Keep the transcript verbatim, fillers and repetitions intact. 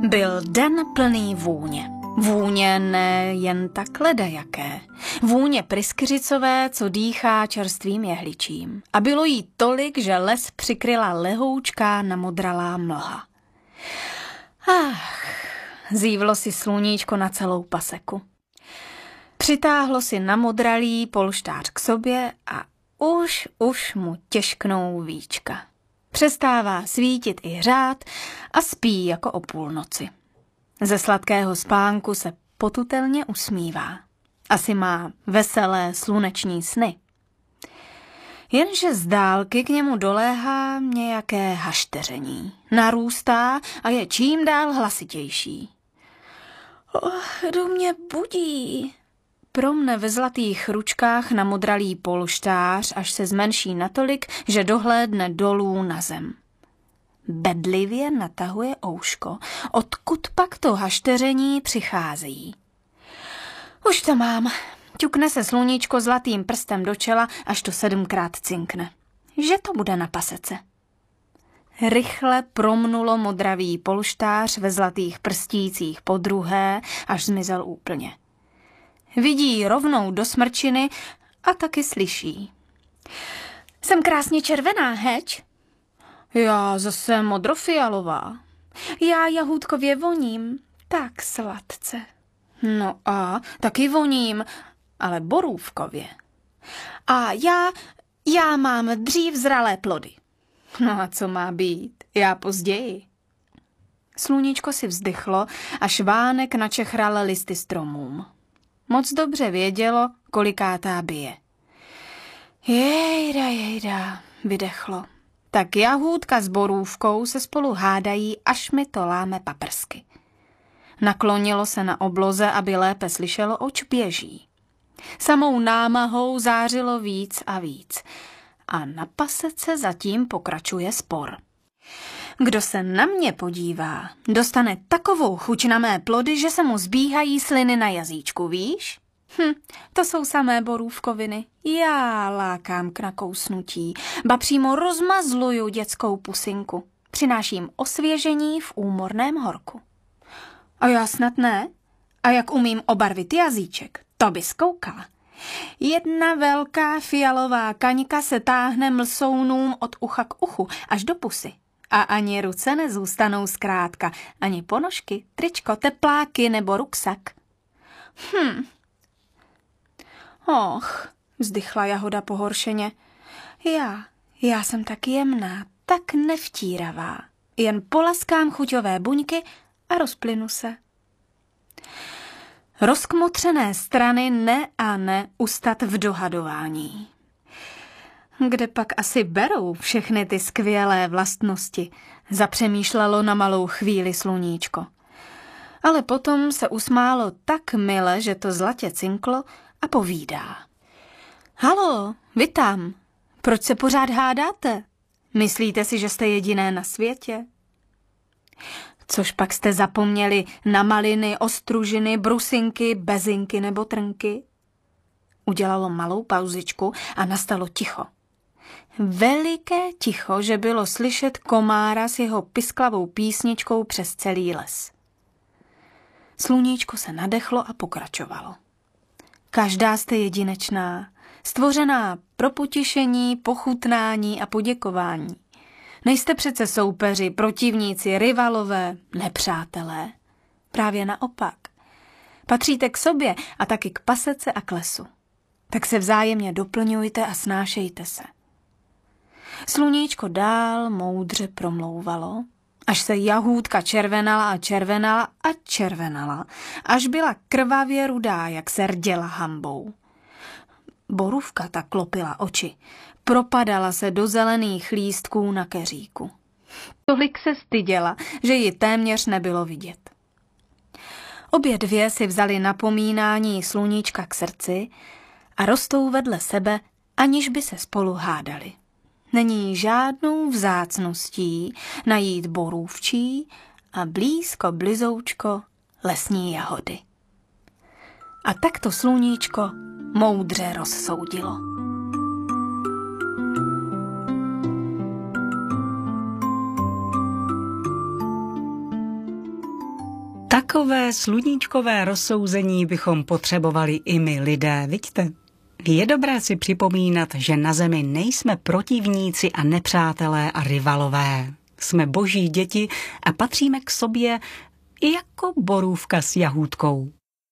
Byl den plný vůně. Vůně ne jen tak ledajaké. Vůně pryskyřicové, co dýchá čerstvým jehličím. A bylo jí tolik, že les přikryla lehoučká namodralá mlha. Ach, zívlo si sluníčko na celou paseku. Přitáhlo si namodralý polštář k sobě a už, už mu těžknou víčka. Přestává svítit i hřát a spí jako o půlnoci. Ze sladkého spánku se potutelně usmívá. Asi má veselé sluneční sny. Jenže z dálky k němu doléhá nějaké hašteření. Narůstá a je čím dál hlasitější. Oh, kdo mě budí? Promne ve zlatých ručkách namodralý polštář, až se zmenší natolik, že dohlédne dolů na zem. Bedlivě natahuje ouško, odkud pak to hašteření přichází. Už to mám. Ťukne se sluníčko zlatým prstem do čela, až to sedmkrát cinkne. Že to bude na pasece. Rychle promnulo modravý polštář ve zlatých prstících podruhé, až zmizel úplně. Vidí rovnou do smrčiny a taky slyší. Jsem krásně červená, heč? Já zase modrofialová. Já jahůdkově voním, tak sladce. No a taky voním, ale borůvkově. A já, já mám dřív zralé plody. No a co má být? Já později. Sluníčko si vzdychlo a švánek načechral listy stromům. Moc dobře vědělo, kolikátá bije. Jejda, jejda, vydechlo. Tak jahůdka s borůvkou se spolu hádají, až mi to láme paprsky. Naklonilo se na obloze, aby lépe slyšelo, oč běží. Samou námahou zářilo víc a víc. A na pasece zatím pokračuje spor. Kdo se na mě podívá, dostane takovou chuť na mé plody, že se mu zbíhají sliny na jazyčku, víš? Hm, to jsou samé borůvkoviny. Já lákám k nakousnutí, ba přímo rozmazluju dětskou pusinku. Přináším osvěžení v úmorném horku. A já snad ne? A jak umím obarvit jazyček, to by zkoukala. Jedna velká fialová kaňka se táhne mlsounům od ucha k uchu až do pusy. A ani ruce nezůstanou zkrátka, ani ponožky, tričko, tepláky nebo ruksak. Hm. Och, vzdychla Jahoda pohoršeně. Já, já jsem tak jemná, tak nevtíravá. Jen polaskám chuťové buňky a rozplynu se. Rozkmotřené strany ne a ne ustat v dohadování. Kde pak asi berou všechny ty skvělé vlastnosti, zapřemýšlelo na malou chvíli sluníčko. Ale potom se usmálo tak mile, že to zlatě cinklo a povídá. Halo, vy tam, proč se pořád hádáte? Myslíte si, že jste jediné na světě? Což pak jste zapomněli na maliny, ostružiny, brusinky, bezinky nebo trnky? Udělalo malou pauzičku a nastalo ticho. Veliké ticho, že bylo slyšet komára s jeho pisklavou písničkou přes celý les. Sluníčko se nadechlo a pokračovalo. Každá jste jedinečná, stvořená pro potěšení, pochutnání a poděkování. Nejste přece soupeři, protivníci, rivalové, nepřátelé. Právě naopak. Patříte k sobě a taky k pasece a k lesu. Tak se vzájemně doplňujte a snášejte se. Sluníčko dál moudře promlouvalo, až se jahůdka červenala a červenala a červenala, až byla krvavě rudá, jak se rděla hambou. Borůvka tak klopila oči, propadala se do zelených lístků na keříku. Tolik se styděla, že ji téměř nebylo vidět. Obě dvě si vzali napomínání sluníčka k srdci a rostou vedle sebe, aniž by se spolu hádali. Není žádnou vzácností najít borůvčí a blízko blizoučko lesní jahody. A tak to sluníčko moudře rozsoudilo. Takové sluníčkové rozsouzení bychom potřebovali i my lidé, viďte? Je dobré si připomínat, že na zemi nejsme protivníci a nepřátelé a rivalové. Jsme boží děti a patříme k sobě jako borůvka s jahůdkou.